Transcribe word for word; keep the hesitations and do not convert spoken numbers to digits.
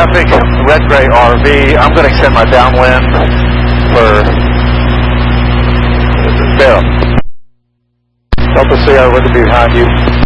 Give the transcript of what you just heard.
traffic, red gray R V. I'm going to extend my downwind for zero. Delta Sierra, we're going to be behind you.